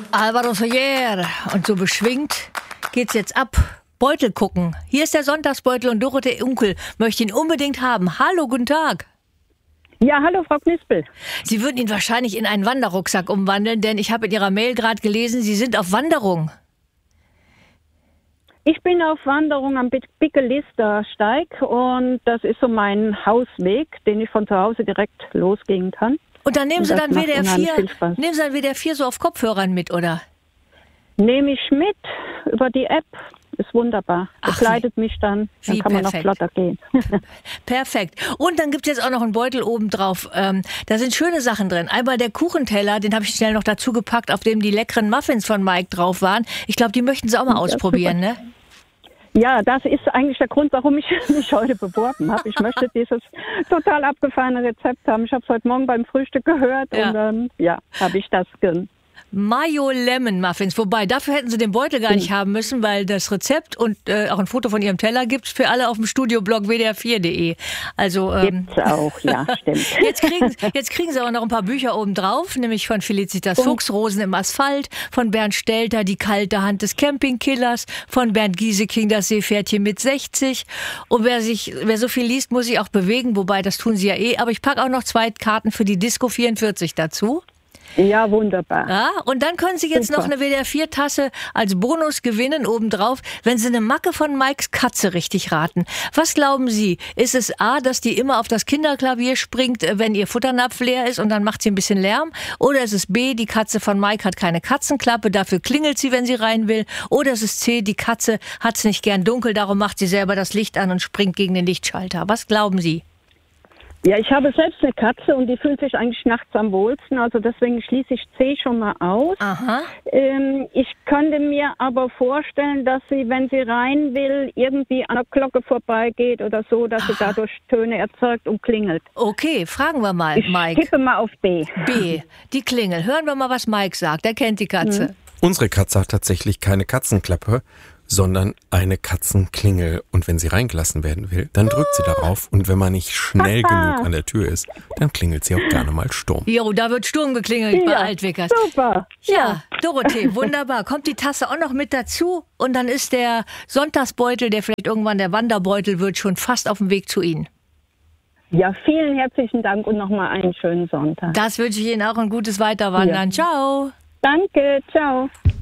Alvaro Soler. Und so beschwingt geht's jetzt ab. Beutel gucken. Hier ist der Sonntagsbeutel und Dorothee Unkel möchte ihn unbedingt haben. Hallo, guten Tag. Ja, hallo Frau Knispel. Sie würden ihn wahrscheinlich in einen Wanderrucksack umwandeln, denn ich habe in Ihrer Mail gerade gelesen, Sie sind auf Wanderung. Ich bin auf Wanderung am Bickelister Steig und das ist so mein Hausweg, den ich von zu Hause direkt losgehen kann. Und dann nehmen Sie dann WDR 4 so auf Kopfhörern mit, oder? Nehme ich mit über die App. Ist wunderbar. Begleitet mich dann kann man noch flotter gehen. Perfekt. Und dann gibt es jetzt auch noch einen Beutel oben drauf. Da sind schöne Sachen drin. Einmal der Kuchenteller, den habe ich schnell noch dazu gepackt, auf dem die leckeren Muffins von Mike drauf waren. Ich glaube, die möchten Sie auch mal ausprobieren, ne? Ja, das ist eigentlich der Grund, warum ich mich heute beworben habe. Ich möchte dieses total abgefahrene Rezept haben. Ich habe es heute Morgen beim Frühstück gehört und dann habe ich das Mayo Lemon Muffins. Wobei, dafür hätten Sie den Beutel gar nicht haben müssen, weil das Rezept und auch ein Foto von Ihrem Teller gibt es für alle auf dem Studioblog wdr4.de. Also gibt's auch, ja, stimmt. Jetzt kriegen Sie aber noch ein paar Bücher oben drauf, nämlich von Felicitas Fuchs, Rosen im Asphalt, von Bernd Stelter, Die kalte Hand des Campingkillers, von Bernd Gieseking, Das Seepferdchen mit 60. Und wer so viel liest, muss sich auch bewegen, wobei das tun Sie ja eh. Aber ich packe auch noch 2 Karten für die Disco 44 dazu. Ja, wunderbar. Ja, und dann können Sie jetzt noch eine WDR-4-Tasse als Bonus gewinnen obendrauf, wenn Sie eine Macke von Mikes Katze richtig raten. Was glauben Sie? Ist es A, dass die immer auf das Kinderklavier springt, wenn ihr Futternapf leer ist und dann macht sie ein bisschen Lärm? Oder ist es B, die Katze von Mike hat keine Katzenklappe, dafür klingelt sie, wenn sie rein will? Oder ist es C, die Katze hat es nicht gern dunkel, darum macht sie selber das Licht an und springt gegen den Lichtschalter? Was glauben Sie? Ja, ich habe selbst eine Katze und die fühlt sich eigentlich nachts am wohlsten, also deswegen schließe ich C schon mal aus. Aha. Ich könnte mir aber vorstellen, dass sie, wenn sie rein will, irgendwie an der Glocke vorbeigeht oder so, dass sie dadurch Töne erzeugt und klingelt. Okay, fragen wir mal, Mike. Ich tippe mal auf B. B, die Klingel. Hören wir mal, was Mike sagt. Er kennt die Katze. Unsere Katze hat tatsächlich keine Katzenklappe, sondern eine Katzenklingel. Und wenn sie reingelassen werden will, dann drückt sie darauf. Und wenn man nicht schnell genug an der Tür ist, dann klingelt sie auch gerne mal Sturm. Jo, da wird Sturm geklingelt bei Altwickers. Super. Ja, Dorothee, wunderbar. Kommt die Tasse auch noch mit dazu und dann ist der Sonntagsbeutel, der vielleicht irgendwann der Wanderbeutel wird, schon fast auf dem Weg zu Ihnen. Ja, vielen herzlichen Dank und nochmal einen schönen Sonntag. Das wünsche ich Ihnen auch, ein gutes Weiterwandern. Ja. Ciao. Danke, ciao.